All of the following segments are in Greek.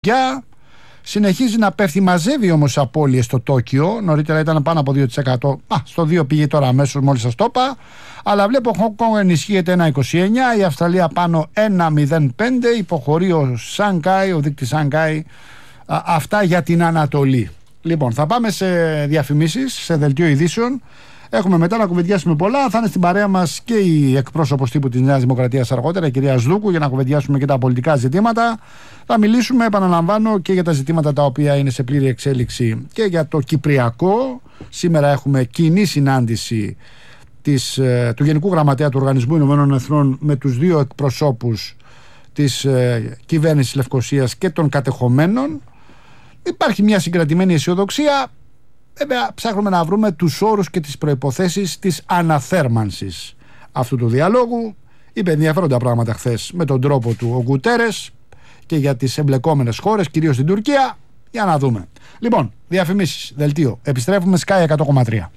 Για συνεχίζει να πέφτει, μαζεύει όμως απώλειες στο Τόκιο. Νωρίτερα ήταν πάνω από 2%. Στο 2 πήγε τώρα αμέσως, μόλις σας το είπα. Αλλά βλέπω Hong Kong ενισχύεται 1,29, η Αυστραλία πάνω 1,05, υποχωρεί ο Σανγκάι, ο δείκτης Σανγκάι. Αυτά για την Ανατολή. Λοιπόν, θα πάμε σε διαφημίσεις, σε δελτίο ειδήσεων. Έχουμε μετά να κουβεντιάσουμε πολλά. Θα είναι στην παρέα μας και η εκπρόσωπος τύπου της Νέας Δημοκρατίας αργότερα, η κυρία Σδούκου, για να κουβεντιάσουμε και τα πολιτικά ζητήματα. Θα μιλήσουμε, επαναλαμβάνω, και για τα ζητήματα τα οποία είναι σε πλήρη εξέλιξη και για το Κυπριακό. Σήμερα έχουμε κοινή συνάντηση του Γενικού Γραμματέα του Οργανισμού Ηνωμένων Εθνών με τους δύο εκπροσώπους της κυβέρνησης Λευκωσίας και των κατεχομένων. Υπάρχει μια συγκρατημένη αισιοδοξία. Βέβαια, ψάχνουμε να βρούμε τους όρους και τις προϋποθέσεις της αναθέρμανσης αυτού του διαλόγου. Είπε ενδιαφέροντα πράγματα χθες με τον τρόπο του ο Γκουτέρες και για τις εμπλεκόμενες χώρες, κυρίως την Τουρκία. Για να δούμε. Λοιπόν, διαφημίσεις, δελτίο. Επιστρέφουμε Sky 100,3.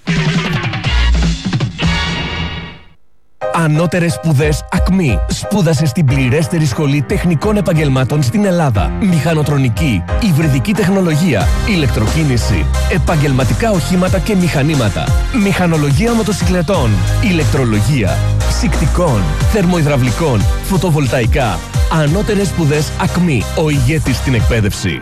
Ανώτερες σπουδές ΑΚΜΗ. Σπούδασε στην πληρέστερη σχολή τεχνικών επαγγελμάτων στην Ελλάδα. Μηχανοτρονική, υβριδική τεχνολογία, ηλεκτροκίνηση, επαγγελματικά οχήματα και μηχανήματα, μηχανολογία μοτοσικλετών, ηλεκτρολογία, ψυκτικών, θερμοϊδραυλικών, φωτοβολταϊκά. Ανώτερες σπουδές ΑΚΜΗ. Ο ηγέτης στην εκπαίδευση.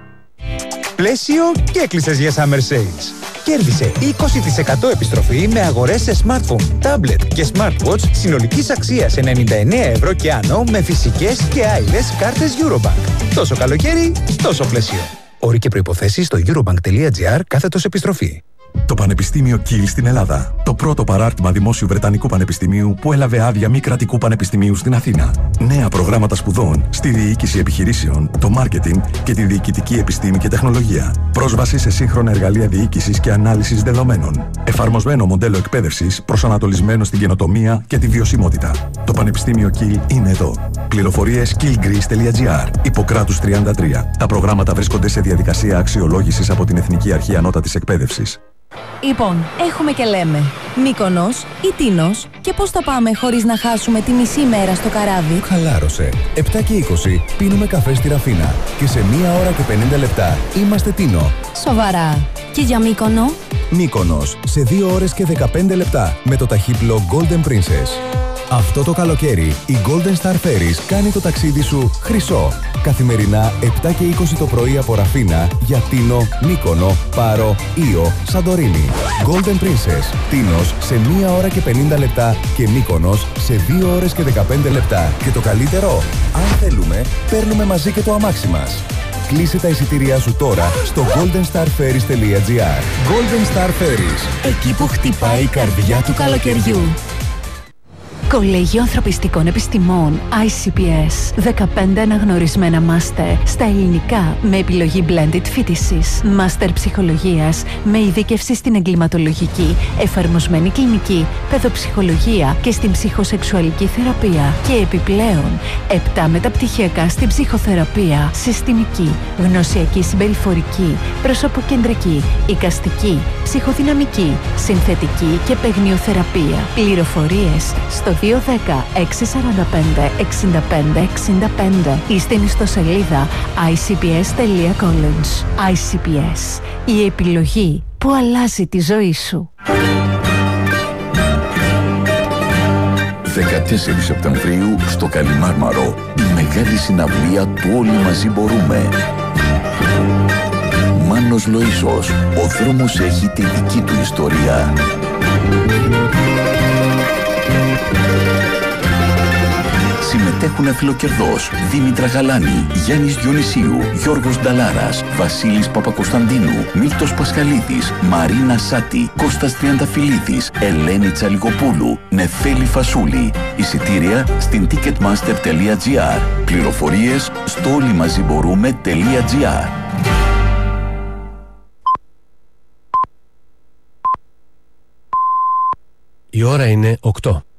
Πλαίσιο και έκλεισες για Summer Sales. Κέρδισε 20% επιστροφή με αγορές σε smartphone, tablet και smartwatch συνολικής αξίας 99 ευρώ και άνω με φυσικές και άειλες κάρτες Eurobank. Τόσο καλοκαίρι, τόσο πλαίσιο. Όροι και προϋποθέσεις στο eurobank.gr/επιστροφή. Το Πανεπιστήμιο Kiel στην Ελλάδα. Το πρώτο παράρτημα δημόσιου Βρετανικού Πανεπιστημίου που έλαβε άδεια μη κρατικού πανεπιστημίου στην Αθήνα. Νέα προγράμματα σπουδών στη διοίκηση επιχειρήσεων, το μάρκετινγκ και τη διοικητική επιστήμη και τεχνολογία. Πρόσβαση σε σύγχρονα εργαλεία διοίκησης και ανάλυσης δεδομένων. Εφαρμοσμένο μοντέλο εκπαίδευσης προσανατολισμένο στην καινοτομία και τη βιωσιμότητα. Το Πανεπιστήμιο Kiel είναι εδώ. Πληροφορίες kielgreece.gr. Ιπποκράτους 33. Τα προγράμματα βρίσκονται σε διαδικασία αξιολόγησης από την Εθνική Αρχή Ανώτατης Εκπαίδευσης. Λοιπόν, έχουμε και λέμε Μύκονος ή Τίνος, και πώς θα πάμε χωρίς να χάσουμε τη μισή μέρα στο καράβι? Χαλάρωσε. 7 και 20 πίνουμε καφέ στη Ραφίνα και σε 1 ώρα και 50 λεπτά είμαστε Τίνο. Σοβαρά. Και για Μύκονο? Μύκονος σε 2 ώρες και 15 λεπτά με το ταχύπλο Golden Princess. Αυτό το καλοκαίρι η Golden Star Ferries κάνει το ταξίδι σου χρυσό. Καθημερινά 7 και 20 το πρωί από Ραφίνα για Τίνο, Μύκονο, Πάρο, Ήο, Σαντορίνη. Golden Princess. Τίνος σε 1 ώρα και 50 λεπτά και Μύκονος σε 2 ώρες και 15 λεπτά. Και το καλύτερο, αν θέλουμε, παίρνουμε μαζί και το αμάξι μας. Κλείσε τα εισιτήριά σου τώρα στο goldenstarferries.gr. Golden Star Ferries. Εκεί που χτυπάει η καρδιά του καλοκαιριού. Κολέγιο Ανθρωπιστικών Επιστημών ICPS. 15 αναγνωρισμένα μάστερ στα ελληνικά με επιλογή blended φοιτησης. Μάστερ ψυχολογίας με ειδίκευση στην εγκληματολογική, εφαρμοσμένη κλινική, παιδοψυχολογία και στην ψυχοσεξουαλική θεραπεία. Και επιπλέον 7 μεταπτυχιακά στην ψυχοθεραπεία, συστημική, γνωσιακή συμπεριφορική, προσωποκεντρική, εικαστική, ψυχοδυναμική, συνθετική και παιγνιοθεραπεία. Πληροφορίες στο 210-645-65-65 ή στην ιστοσελίδα icps.college. ICPS. Η επιλογή που αλλάζει τη ζωή σου. 14 Σεπτεμβρίου στο Καλιμάρμαρο, η μεγάλη συναυλία του Όλοι Μαζί Μπορούμε. Μάνος Λοΐσος, ο δρόμος έχει τη δική του ιστορία. Συμμετέχουν Φιλοκερδός, Δήμητρα Γαλάνη, Γιάννης Διονυσίου, Γιώργος Νταλάρας, Βασίλης Παπακοσταντίνου, Μίλτος Πασχαλίδης, Μαρίνα Σάτη, Κώστας Τριανταφυλλίδης, Ελένη Τσαλικοπούλου, Νεφέλη Φασούλη. Εισιτήρια στην ticketmaster.gr. Πληροφορίες στο όλοιμαζιμπορούμε.gr. Η ώρα είναι 8.